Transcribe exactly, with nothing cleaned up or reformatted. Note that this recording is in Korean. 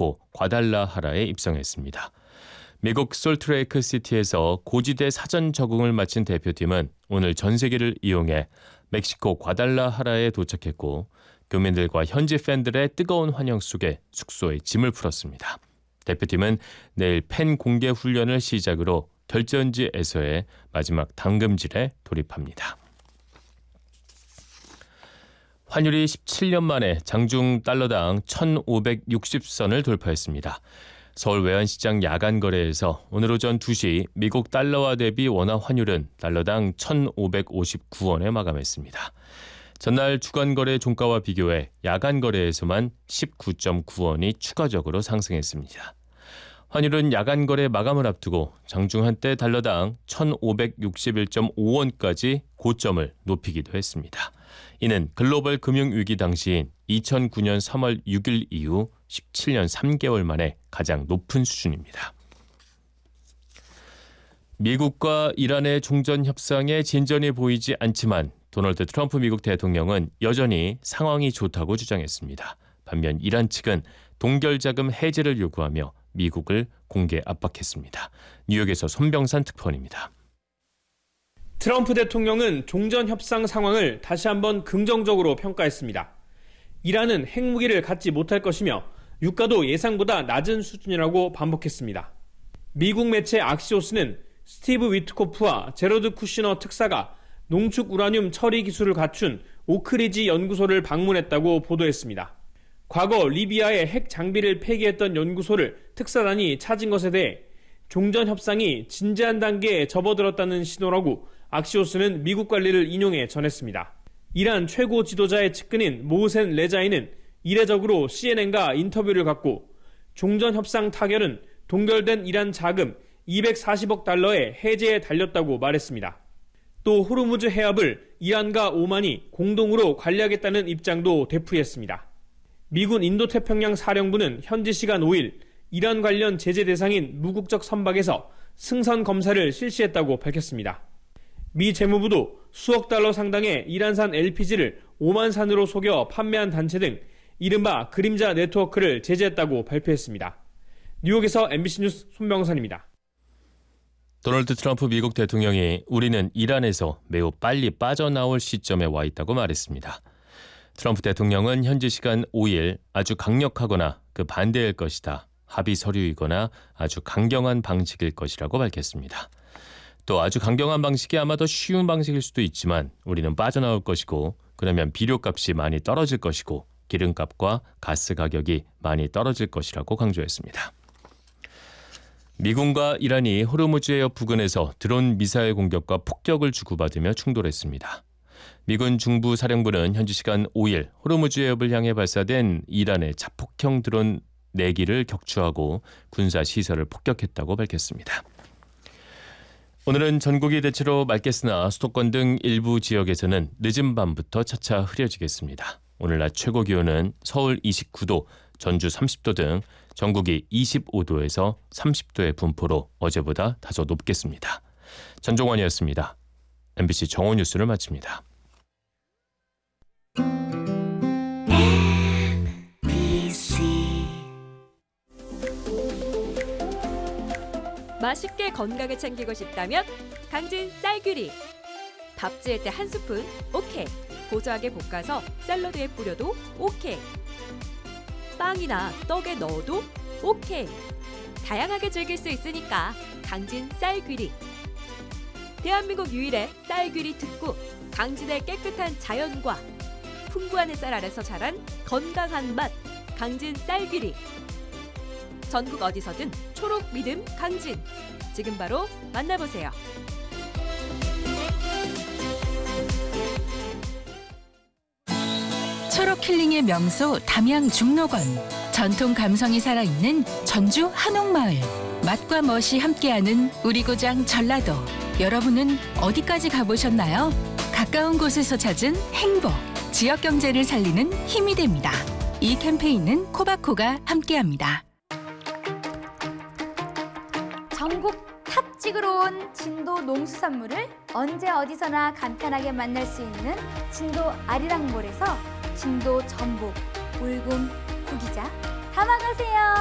멕시코 과달라하라에 입성했습니다. 미국 솔트레이크 시티에서 고지대 사전 적응을 마친 대표팀은 오늘 전세기를 이용해 멕시코 과달라하라에 도착했고 교민들과 현지 팬들의 뜨거운 환영 속에 숙소에 짐을 풀었습니다. 대표팀은 내일 팬 공개 훈련을 시작으로 결전지에서의 마지막 당금질에 돌입합니다. 환율이 십칠 년 만에 장중 달러당 천오백육십 선을 돌파했습니다. 서울 외환시장 야간 거래에서 오늘 오전 두 시 미국 달러화 대비 원화 환율은 달러당 천오백오십구 원에 마감했습니다. 전날 주간 거래 종가와 비교해 야간 거래에서만 십구 점 구 원이 추가적으로 상승했습니다. 환율은 야간 거래 마감을 앞두고 장중 한때 달러당 천오백육십일 점 오 원까지 고점을 높이기도 했습니다. 이는 글로벌 금융위기 당시인 이천구 년 삼월 육 일 이후 십칠 년 삼 개월 만에 가장 높은 수준입니다. 미국과 이란의 종전 협상에 진전이 보이지 않지만 도널드 트럼프 미국 대통령은 여전히 상황이 좋다고 주장했습니다. 반면 이란 측은 동결자금 해제를 요구하며 미국을 공개 압박했습니다. 뉴욕에서 손병산 특파원입니다. 트럼프 대통령은 종전 협상 상황을 다시 한번 긍정적으로 평가했습니다. 이란은 핵무기를 갖지 못할 것이며 유가도 예상보다 낮은 수준이라고 반복했습니다. 미국 매체 악시오스는 스티브 위트코프와 제로드 쿠시너 특사가 농축 우라늄 처리 기술을 갖춘 오크리지 연구소를 방문했다고 보도했습니다. 과거 리비아의 핵 장비를 폐기했던 연구소를 특사단이 찾은 것에 대해 종전 협상이 진지한 단계에 접어들었다는 신호라고 악시오스는 미국 관리를 인용해 전했습니다. 이란 최고 지도자의 측근인 모흐센 레자이는 이례적으로 씨엔엔과 인터뷰를 갖고 종전 협상 타결은 동결된 이란 자금 이백사십억 달러의 해제에 달렸다고 말했습니다. 또 호르무즈 해협을 이란과 오만이 공동으로 관리하겠다는 입장도 되풀이했습니다. 미군 인도태평양 사령부는 현지 시간 오 일 이란 관련 제재 대상인 무국적 선박에서 승선 검사를 실시했다고 밝혔습니다. 미 재무부도 수억 달러 상당의 이란산 엘피지를 오만산으로 속여 판매한 단체 등 이른바 그림자 네트워크를 제재했다고 발표했습니다. 뉴욕에서 엠비씨 뉴스 손병선입니다. 도널드 트럼프 미국 대통령이 우리는 이란에서 매우 빨리 빠져나올 시점에 와 있다고 말했습니다. 트럼프 대통령은 현지 시간 오 일 아주 강력하거나 그 반대일 것이다. 합의 서류이거나 아주 강경한 방식일 것이라고 밝혔습니다. 또 아주 강경한 방식이 아마 더 쉬운 방식일 수도 있지만 우리는 빠져나올 것이고 그러면 비료값이 많이 떨어질 것이고 기름값과 가스 가격이 많이 떨어질 것이라고 강조했습니다. 미군과 이란이 호르무즈 해협 부근에서 드론 미사일 공격과 폭격을 주고받으며 충돌했습니다. 미군 중부사령부는 현지 시간 오 일 호르무즈 해협을 향해 발사된 이란의 자폭형 드론 네 기를 격추하고 군사시설을 폭격했다고 밝혔습니다. 오늘은 전국이 대체로 맑겠으나 수도권 등 일부 지역에서는 늦은 밤부터 차차 흐려지겠습니다. 오늘 낮 최고 기온은 서울 이십구 도, 전주 삼십 도 등 전국이 이십오 도에서 삼십 도의 분포로 어제보다 다소 높겠습니다. 전종환이었습니다. 엠비씨 정오 뉴스를 마칩니다. 맛있게 건강을 챙기고 싶다면 강진 쌀귀리. 밥 지을 때 한 스푼 오케이. 고소하게 볶아서 샐러드에 뿌려도 오케이. 빵이나 떡에 넣어도 오케이. 다양하게 즐길 수 있으니까 강진 쌀귀리. 대한민국 유일의 쌀귀리 특구 강진의 깨끗한 자연과 풍부한 햇살 아래서 자란 건강한 맛 강진 쌀귀리. 전국 어디서든 초록 믿음 강진. 지금 바로 만나보세요. 초록 힐링의 명소 담양 중록원. 전통 감성이 살아있는 전주 한옥마을. 맛과 멋이 함께하는 우리 고장 전라도. 여러분은 어디까지 가보셨나요? 가까운 곳에서 찾은 행복. 지역 경제를 살리는 힘이 됩니다. 이 캠페인은 코바코가 함께합니다. 전국 탑 찍으러 온 진도 농수산물을 언제 어디서나 간편하게 만날 수 있는 진도 아리랑몰에서 진도 전복, 울금, 구기자 담아가세요.